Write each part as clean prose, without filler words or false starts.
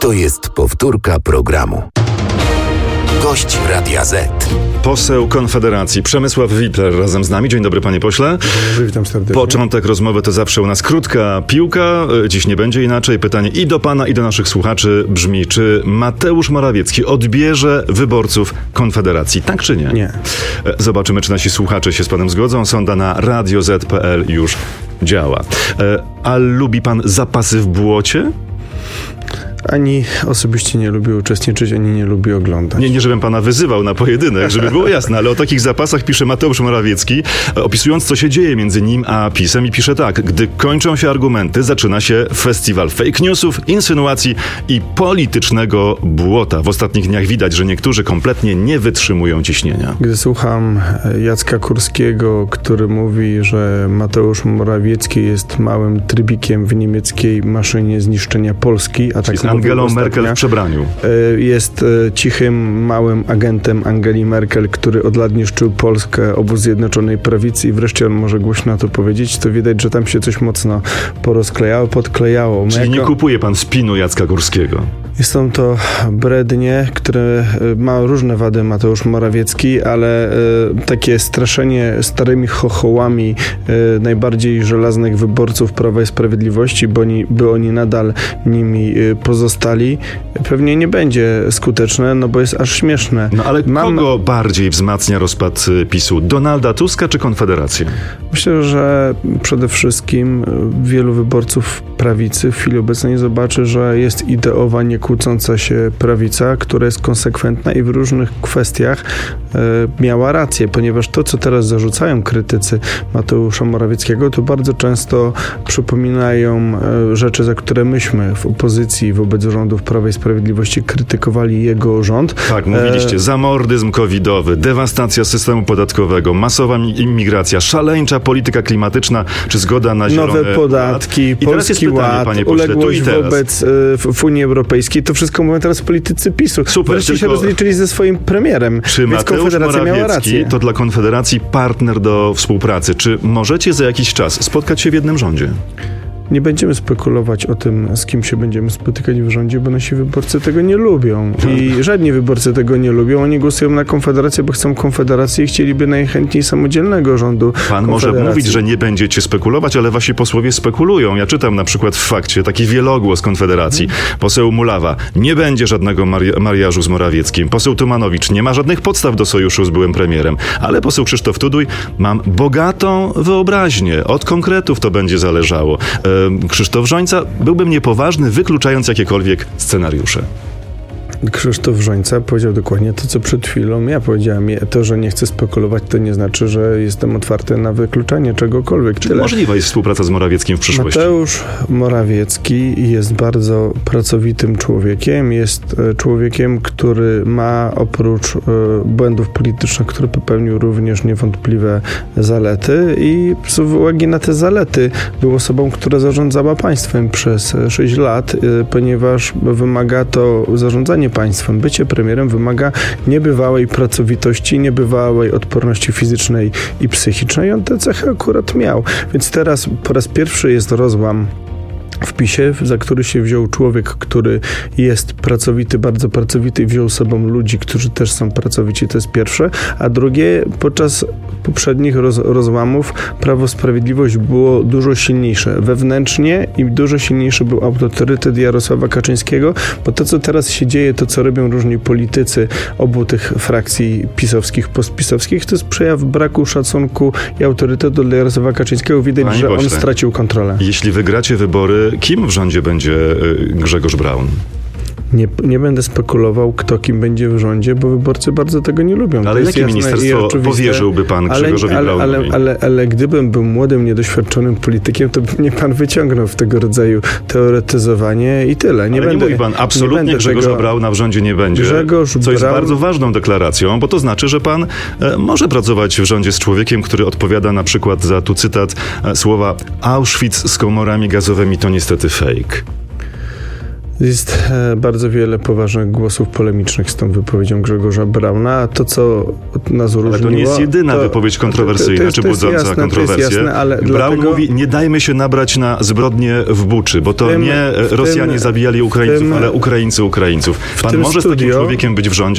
To jest powtórka programu. Gość Radia Z. Poseł Konfederacji Przemysław Wipler razem z nami. Dzień dobry, panie pośle. Witam serdecznie. Początek rozmowy to zawsze u nas krótka piłka. Dziś nie będzie inaczej. Pytanie i do pana, i do naszych słuchaczy brzmi: czy Mateusz Morawiecki odbierze wyborców Konfederacji? Tak czy nie? Nie. Zobaczymy, czy nasi słuchacze się z panem zgodzą. Sonda na radioz.pl już działa. A lubi pan zapasy w błocie? Ani osobiście nie lubię uczestniczyć, ani nie lubię oglądać. Nie, żebym pana wyzywał na pojedynek, żeby było jasne, ale o takich zapasach pisze Mateusz Morawiecki, opisując, co się dzieje między nim a PiS-em, i pisze tak: gdy kończą się argumenty, zaczyna się festiwal fake newsów, insynuacji i politycznego błota. W ostatnich dniach widać, że niektórzy kompletnie nie wytrzymują ciśnienia. Gdy słucham Jacka Kurskiego, który mówi, że Mateusz Morawiecki jest małym trybikiem w niemieckiej maszynie zniszczenia Polski, a tak Angelą Merkel w przebraniu. Jest cichym, małym agentem Angeli Merkel, który od lat niszczył Polskę, obóz Zjednoczonej Prawicy, i wreszcie on może głośno to powiedzieć, to widać, że tam się coś mocno porozklejało, podklejało. Czyli nie kupuje pan spinu Jacka Kurskiego? Są to brednie, które ma różne wady Mateusz Morawiecki, ale takie straszenie starymi chochołami najbardziej żelaznych wyborców Prawa i Sprawiedliwości, by oni nadal nimi pozostali, pewnie nie będzie skuteczne, no bo jest aż śmieszne. No ale kogo bardziej wzmacnia rozpad PiS-u? Donalda Tuska czy Konfederację? Myślę, że przede wszystkim wielu wyborców prawicy w chwili obecnej zobaczy, że jest ideowanie kłócąca się prawica, która jest konsekwentna i w różnych kwestiach miała rację, ponieważ to, co teraz zarzucają krytycy Mateusza Morawieckiego, to bardzo często przypominają rzeczy, za które myśmy w opozycji wobec rządów Prawa i Sprawiedliwości krytykowali jego rząd. Tak, mówiliście, zamordyzm covidowy, dewastacja systemu podatkowego, masowa imigracja, szaleńcza polityka klimatyczna, czy zgoda na zielone... Nowe podatki, Polski Ład, uległość wobec w Unii Europejskiej. To wszystko mówią teraz politycy PiS-u. Super, wreszcie się rozliczyli ze swoim premierem. Czy Mateusz Morawiecki to dla Konfederacji partner do współpracy? Czy możecie za jakiś czas spotkać się w jednym rządzie? Nie będziemy spekulować o tym, z kim się będziemy spotykać w rządzie, bo nasi wyborcy tego nie lubią. I żadni wyborcy tego nie lubią. Oni głosują na Konfederację, bo chcą Konfederacji i chcieliby najchętniej samodzielnego rządu. Pan może mówić, że nie będziecie spekulować, ale wasi posłowie spekulują. Ja czytam na przykład w Fakcie taki wielogłos Konfederacji. Poseł Mulawa: nie będzie żadnego mariażu z Morawieckim. Poseł Tumanowicz: nie ma żadnych podstaw do sojuszu z byłym premierem. Ale poseł Krzysztof Tuduj: mam bogatą wyobraźnię. Od konkretów to będzie zależało. Krzysztof Rzońca: byłbym niepoważny, wykluczając jakiekolwiek scenariusze. Krzysztof Rzońca powiedział dokładnie to, co przed chwilą ja powiedziałem. To, że nie chcę spekulować, to nie znaczy, że jestem otwarty na wykluczanie czegokolwiek. Czy możliwa jest współpraca z Morawieckim w przyszłości? Mateusz Morawiecki jest bardzo pracowitym człowiekiem. Jest człowiekiem, który ma oprócz błędów politycznych, które popełnił, również niewątpliwe zalety, i z uwagi na te zalety był osobą, która zarządzała państwem przez 6 lat, ponieważ wymaga to zarządzanie państwem. Bycie premierem wymaga niebywałej pracowitości, niebywałej odporności fizycznej i psychicznej. On te cechy akurat miał. Więc teraz po raz pierwszy jest rozłam w PiS-ie, za który się wziął człowiek, który jest pracowity, bardzo pracowity, i wziął sobą ludzi, którzy też są pracowici. To jest pierwsze. A drugie, podczas poprzednich rozłamów Prawo Sprawiedliwość było dużo silniejsze wewnętrznie i dużo silniejszy był autorytet Jarosława Kaczyńskiego, bo to, co teraz się dzieje, to, co robią różni politycy obu tych frakcji pisowskich, postpisowskich, to jest przejaw braku szacunku i autorytetu dla Jarosława Kaczyńskiego. Widać, Panie że pośle, on stracił kontrolę. Jeśli wygracie wybory, kim w rządzie będzie Grzegorz Braun? Nie będę spekulował, kto kim będzie w rządzie, bo wyborcy bardzo tego nie lubią. Ale jakie ministerstwo powierzyłby pan Grzegorzowi Braunowi? Ale gdybym był młodym, niedoświadczonym politykiem, to by mnie pan wyciągnął w tego rodzaju teoretyzowanie i tyle. Nie mówi pan absolutnie, Grzegorza Brauna w rządzie nie będzie. Co jest bardzo ważną deklaracją, bo to znaczy, że pan może pracować w rządzie z człowiekiem, który odpowiada na przykład za, tu cytat, słowa: Auschwitz z komorami gazowymi to niestety fake. Jest bardzo wiele poważnych głosów polemicznych z tą wypowiedzią Grzegorza Brauna, a to, co nas różniło... Ale to nie jest jedyna wypowiedź kontrowersyjna, czy budząca kontrowersję. Braun mówi, nie dajmy się nabrać na zbrodnie w Buczy, bo to nie Rosjanie zabijali Ukraińców, ale Ukraińcy Ukraińców. Pan może z takim człowiekiem być w rządzie?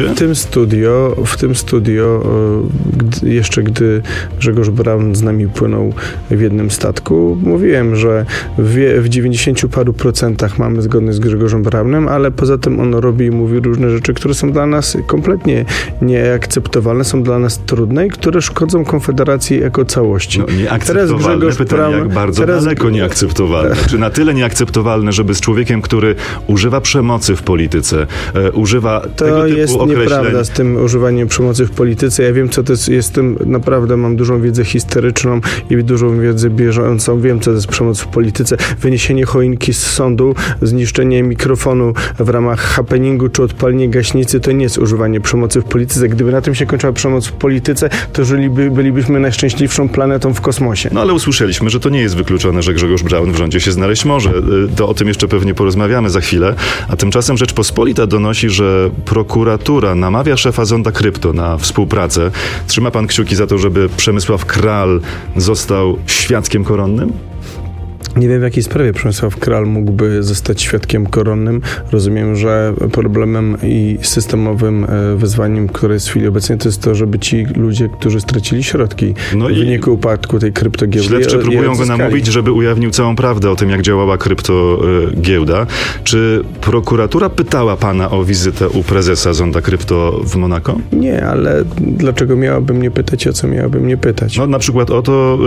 W tym studio, jeszcze gdy Grzegorz Braun z nami płynął w jednym statku, mówiłem, że w 90 paru procentach mamy zgodność z Grzegorzem Braunem, ale poza tym on robi i mówi różne rzeczy, które są dla nas kompletnie nieakceptowalne, są dla nas trudne i które szkodzą Konfederacji jako całości. No, nieakceptowalne, pytanie, jak bardzo daleko nieakceptowalne. Czy na tyle nieakceptowalne, żeby z człowiekiem, który używa przemocy w polityce, używa tego typu określeń... To jest nieprawda z tym używaniem przemocy w polityce. Ja wiem, co to jest tym, naprawdę mam dużą wiedzę historyczną i dużą wiedzę bieżącą. Wiem, co to jest przemoc w polityce. Wyniesienie choinki z sądu, zniszczenie mikrofonu w ramach happeningu czy odpalenie gaśnicy, to nie jest używanie przemocy w polityce. Gdyby na tym się kończyła przemoc w polityce, to bylibyśmy najszczęśliwszą planetą w kosmosie. No ale usłyszeliśmy, że to nie jest wykluczone, że Grzegorz Braun w rządzie się znaleźć może. To o tym jeszcze pewnie porozmawiamy za chwilę. A tymczasem Rzeczpospolita donosi, że prokuratura namawia szefa Zonda Krypto na współpracę. Trzyma pan kciuki za to, żeby Przemysław Kral został świadkiem koronnym? Nie wiem, w jakiej sprawie Przemysław Kral mógłby zostać świadkiem koronnym. Rozumiem, że problemem i systemowym wyzwaniem, które jest w chwili obecnej, to jest to, żeby ci ludzie, którzy stracili środki w wyniku upadku tej kryptogiełdy... Śledczy próbują go namówić, żeby ujawnił całą prawdę o tym, jak działała kryptogiełda. Czy prokuratura pytała pana o wizytę u prezesa Zonda Krypto w Monako? Nie, ale dlaczego miałaby mnie pytać, o co miałaby mnie pytać? No na przykład o to,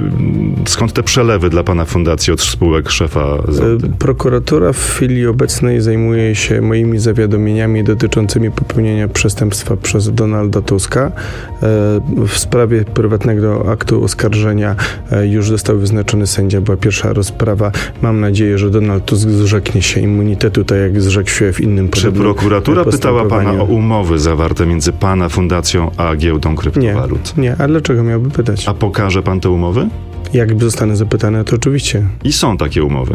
skąd te przelewy dla pana fundacji od spółek szefa Zondy. Prokuratura w chwili obecnej zajmuje się moimi zawiadomieniami dotyczącymi popełnienia przestępstwa przez Donalda Tuska. W sprawie prywatnego aktu oskarżenia już został wyznaczony sędzia, była pierwsza rozprawa. Mam nadzieję, że Donald Tusk zrzeknie się immunitetu, tak jak zrzekł się w innym Czy prokuratura pytała pana o umowy zawarte między pana fundacją a giełdą kryptowalut? Nie, a dlaczego miałby pytać? A pokaże pan te umowy? Jak zostanę zapytany, to oczywiście. I są takie umowy.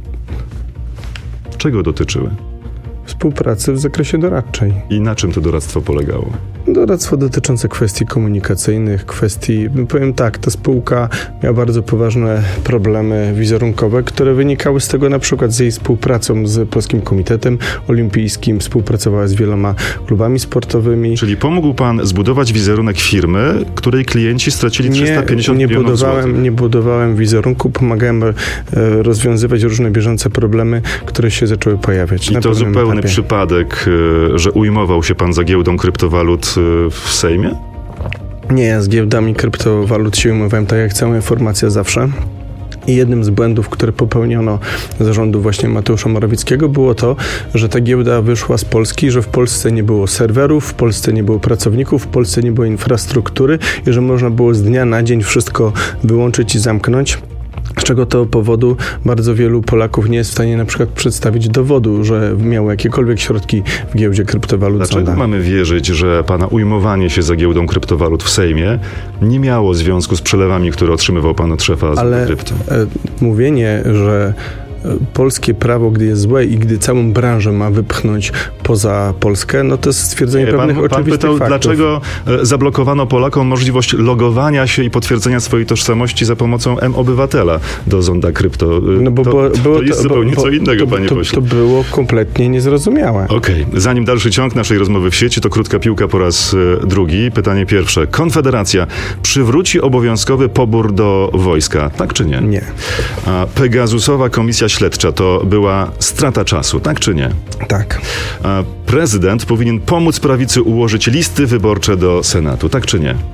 Czego dotyczyły? Współpracy w zakresie doradczej. I na czym to doradztwo polegało? Doradztwo dotyczące kwestii komunikacyjnych, powiem tak, ta spółka miała bardzo poważne problemy wizerunkowe, które wynikały z tego na przykład z jej współpracą z Polskim Komitetem Olimpijskim, współpracowała z wieloma klubami sportowymi. Czyli pomógł pan zbudować wizerunek firmy, której klienci stracili 350 milionów złotych. Nie budowałem wizerunku, pomagałem rozwiązywać różne bieżące problemy, które się zaczęły pojawiać. I to zupełny przypadek, że ujmował się pan za giełdą kryptowalut w Sejmie? Nie, z giełdami kryptowalut się umywałem, tak jak cała informacja zawsze. I jednym z błędów, które popełniono zarządu właśnie Mateusza Morawieckiego, było to, że ta giełda wyszła z Polski, że w Polsce nie było serwerów, w Polsce nie było pracowników, w Polsce nie było infrastruktury i że można było z dnia na dzień wszystko wyłączyć i zamknąć. Z czego to powodu bardzo wielu Polaków nie jest w stanie na przykład przedstawić dowodu, że miało jakiekolwiek środki w giełdzie kryptowalut. Dlaczego mamy wierzyć, że pana ujmowanie się za giełdą kryptowalut w Sejmie nie miało związku z przelewami, które otrzymywał pan od szefa Zonda Krypto? Mówienie, że polskie prawo, gdy jest złe i gdy całą branżę ma wypchnąć poza Polskę, no to jest stwierdzenie pewnych oczywistych pytał, faktów. Dlaczego zablokowano Polakom możliwość logowania się i potwierdzenia swojej tożsamości za pomocą M-Obywatela do Zonda Krypto? No bo to jest zupełnie co innego, panie pośle. To było kompletnie niezrozumiałe. Okej. Zanim dalszy ciąg naszej rozmowy w sieci, to krótka piłka po raz drugi. Pytanie pierwsze. Konfederacja przywróci obowiązkowy pobór do wojska, tak czy nie? Nie. A Pegasusowa Komisja Śledcza to była strata czasu, tak czy nie? Tak. A prezydent powinien pomóc prawicy ułożyć listy wyborcze do Senatu, tak czy nie?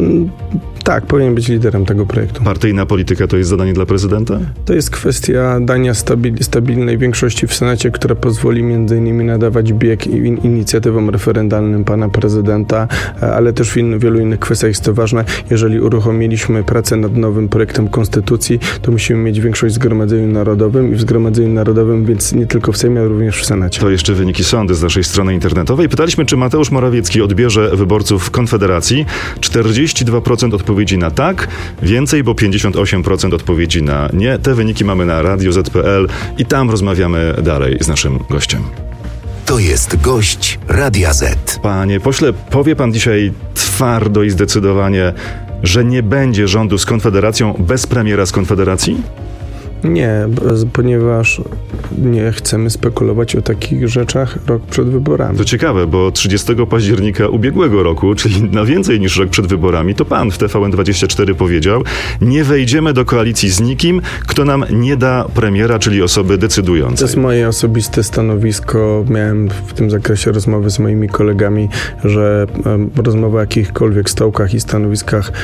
Tak, powinien być liderem tego projektu. Partyjna polityka to jest zadanie dla prezydenta? To jest kwestia dania stabilnej większości w Senacie, która pozwoli m.in. nadawać bieg inicjatywom referendalnym pana prezydenta, ale też w wielu innych kwestiach jest to ważne. Jeżeli uruchomiliśmy pracę nad nowym projektem konstytucji, to musimy mieć większość w Zgromadzeniu Narodowym i w Zgromadzeniu Narodowym, więc nie tylko w Sejmie, ale również w Senacie. To jeszcze wyniki sądy z naszej strony internetowej. Pytaliśmy, czy Mateusz Morawiecki odbierze wyborców Konfederacji. 42% odpowiedzi na tak, więcej, bo 58% odpowiedzi na nie. Te wyniki mamy na Radio Z.pl i tam rozmawiamy dalej z naszym gościem. To jest gość Radia Z. Panie pośle, powie pan dzisiaj twardo i zdecydowanie, że nie będzie rządu z Konfederacją bez premiera z Konfederacji? Nie, ponieważ nie chcemy spekulować o takich rzeczach rok przed wyborami. To ciekawe, bo 30 października ubiegłego roku, czyli na więcej niż rok przed wyborami, to pan w TVN24 powiedział: nie wejdziemy do koalicji z nikim, kto nam nie da premiera, czyli osoby decydującej. To jest moje osobiste stanowisko. Miałem w tym zakresie rozmowy z moimi kolegami, że rozmowa o jakichkolwiek stołkach i stanowiskach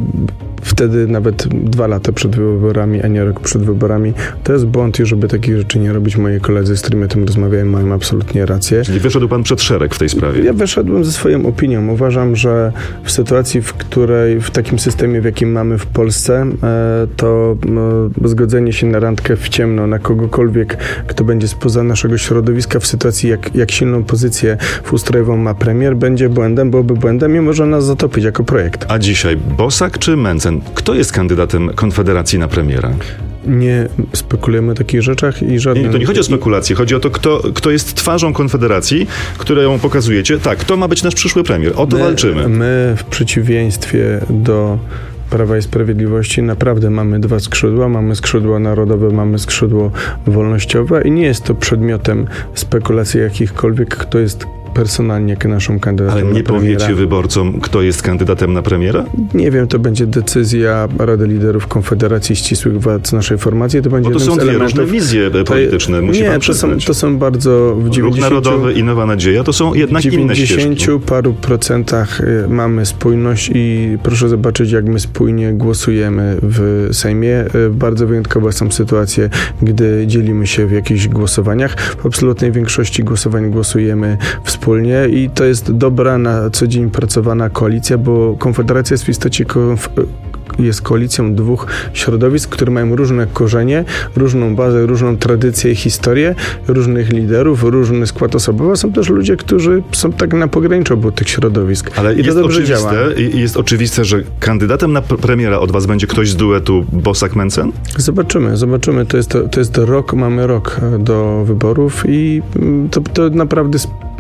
wtedy nawet 2 lata przed wyborami, a nie rok przed wyborami, to jest błąd i żeby takich rzeczy nie robić. Moi koledzy, z którymi o tym rozmawiałem, mają absolutnie rację. Czyli wyszedł pan przed szereg w tej sprawie? Ja wyszedłem ze swoją opinią. Uważam, że w sytuacji, w takim systemie, w jakim mamy w Polsce, to zgodzenie się na randkę w ciemno, na kogokolwiek, kto będzie spoza naszego środowiska, w sytuacji, jak silną pozycję ustrojową ma premier, będzie błędem, byłoby błędem i może nas zatopić jako projekt. A dzisiaj Bosak czy Mencen? Kto jest kandydatem Konfederacji na premiera? Nie spekulujemy o takich rzeczach i żadnym... Nie, to nie chodzi o spekulacje, chodzi o to, kto jest twarzą Konfederacji, którą pokazujecie. Tak, to ma być nasz przyszły premier, o to walczymy. My w przeciwieństwie do Prawa i Sprawiedliwości naprawdę mamy 2 skrzydła. Mamy skrzydło narodowe, mamy skrzydło wolnościowe i nie jest to przedmiotem spekulacji jakichkolwiek, kto jest personalnie naszą kandydaturą. Ale nie powiecie wyborcom, kto jest kandydatem na premiera? Nie wiem, to będzie decyzja Rady Liderów Konfederacji Ścisłych Władz naszej formacji. To będzie to są dwie różne wizje polityczne, musi pan przyznać. To są bardzo... Ruch Narodowy i Nowa Nadzieja to są jednak inne ścieżki. W 90 paru procentach mamy spójność i proszę zobaczyć, jak my spójnie głosujemy w Sejmie. Bardzo wyjątkowe są sytuacje, gdy dzielimy się w jakichś głosowaniach. W absolutnej większości głosowań głosujemy wspólnie i to jest dobra, na co dzień pracowana koalicja, bo Konfederacja jest w istocie jest koalicją 2 środowisk, które mają różne korzenie, różną bazę, różną tradycję i historię, różnych liderów, różny skład osobowy. Są też ludzie, którzy są tak na pograniczu obu tych środowisk. Ale jest oczywiste, że kandydatem na premiera od was będzie ktoś z duetu Bosak-Mencen? Zobaczymy. To jest rok, mamy rok do wyborów i to naprawdę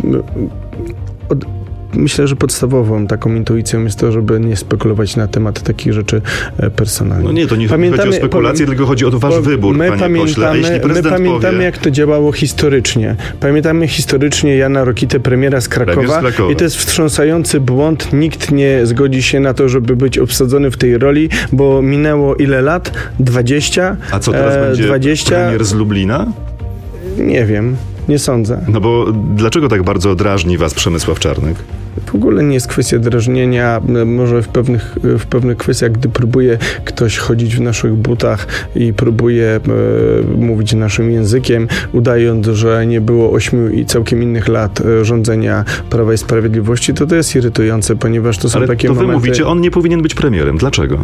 myślę, że podstawową taką intuicją jest to, żeby nie spekulować na temat takich rzeczy personalnych. No nie, to nie chodzi o spekulacje, tylko chodzi o wasz wybór, panie pośle. A jeśli prezydent pamiętamy, jak to działało historycznie. Pamiętamy historycznie Jana Rokitę, premiera z Krakowa. I to jest wstrząsający błąd. Nikt nie zgodzi się na to, żeby być obsadzony w tej roli, bo minęło ile lat? 20? A co teraz będzie 20? Premier z Lublina? Nie wiem. Nie sądzę. No bo dlaczego tak bardzo drażni was Przemysław Czarnek? W ogóle nie jest kwestia drażnienia. Może w pewnych kwestiach, gdy próbuje ktoś chodzić w naszych butach i próbuje mówić naszym językiem, udając, że nie było 8 i całkiem innych lat rządzenia Prawa i Sprawiedliwości, to jest irytujące, ponieważ to są ale takie to momenty... wy mówicie, on nie powinien być premierem. Dlaczego?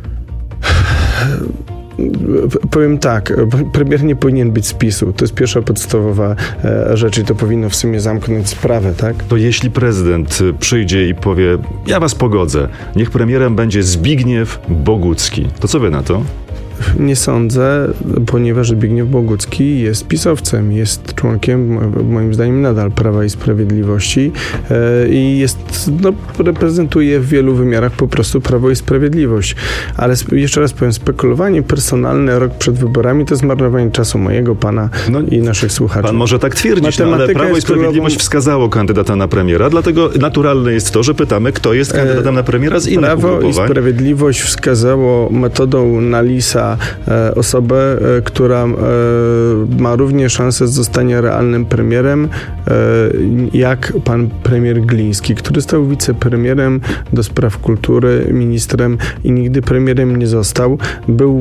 Powiem tak, premier nie powinien być z PiS-u. To jest pierwsza podstawowa rzecz i to powinno w sumie zamknąć sprawę, tak? To jeśli prezydent przyjdzie i powie, ja was pogodzę, niech premierem będzie Zbigniew Bogucki, to co wy na to? Nie sądzę, ponieważ Zbigniew Bogucki jest pisowcem, jest członkiem, moim zdaniem, nadal Prawa i Sprawiedliwości i reprezentuje w wielu wymiarach po prostu Prawo i Sprawiedliwość. Ale jeszcze raz powiem, spekulowanie personalne rok przed wyborami to zmarnowanie czasu mojego, pana i naszych słuchaczy. Pan może tak twierdzić, ale Prawo i Sprawiedliwość wskazało kandydata na premiera, dlatego naturalne jest to, że pytamy, kto jest kandydatem na premiera z innych ugrupowań. Prawo i Sprawiedliwość wskazało metodą Nalisa osobę, która ma równie szansę zostania realnym premierem, jak pan premier Gliński, który stał wicepremierem do spraw kultury, ministrem i nigdy premierem nie został. Był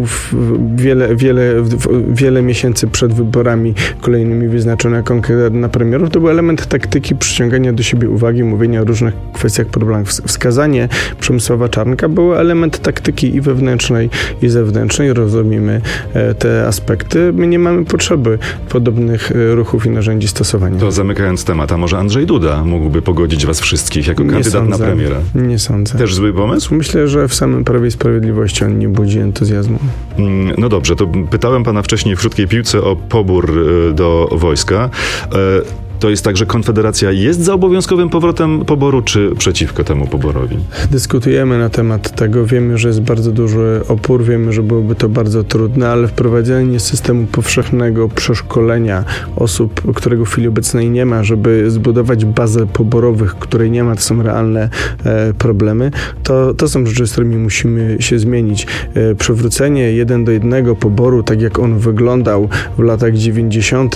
wiele miesięcy przed wyborami kolejnymi wyznaczony jako kandydat na premierów. To był element taktyki przyciągania do siebie uwagi, mówienia o różnych kwestiach, problemach. Wskazanie Przemysława Czarnka było element taktyki i wewnętrznej, i zewnętrznej. rozumiemy te aspekty, my nie mamy potrzeby podobnych ruchów i narzędzi stosowania. To zamykając temat, a może Andrzej Duda mógłby pogodzić was wszystkich jako kandydat na premiera? Nie sądzę. Też zły pomysł? Myślę, że w samym Prawie i Sprawiedliwości on nie budzi entuzjazmu. No dobrze, to pytałem pana wcześniej w krótkiej piłce o pobór do wojska. To jest tak, że Konfederacja jest za obowiązkowym powrotem poboru, czy przeciwko temu poborowi? Dyskutujemy na temat tego. Wiemy, że jest bardzo duży opór, wiemy, że byłoby to bardzo trudne, ale wprowadzenie systemu powszechnego przeszkolenia osób, którego w chwili obecnej nie ma, żeby zbudować bazę poborowych, której nie ma, to są realne problemy. To są rzeczy, z którymi musimy się zmienić. Przywrócenie 1:1 poboru, tak jak on wyglądał w latach 90.,